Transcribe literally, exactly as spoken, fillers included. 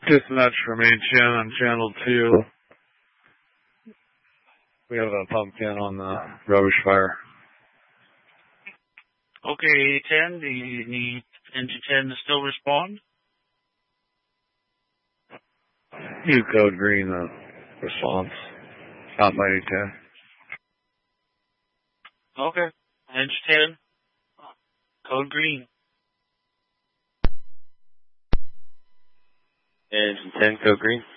Dispatch from H N on channel two. We have a pumpkin on the rubbish fire. Okay, ten, do you need engine ten to still respond? You code green the response. Not Mighty ten. Okay, engine ten, code green. Engine ten, code green.